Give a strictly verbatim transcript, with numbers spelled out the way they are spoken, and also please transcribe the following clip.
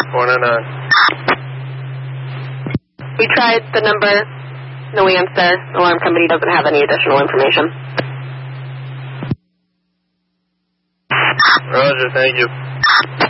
four nine nine. We tried the number. No answer. Alarm company doesn't have any additional information. Roger, thank you.